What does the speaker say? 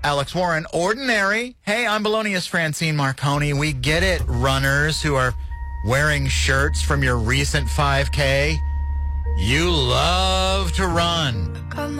Alex Warren, ordinary. Hey, I'm Belonious Francine Marconi. We get it, runners who are wearing shirts from your recent 5K. You love to run.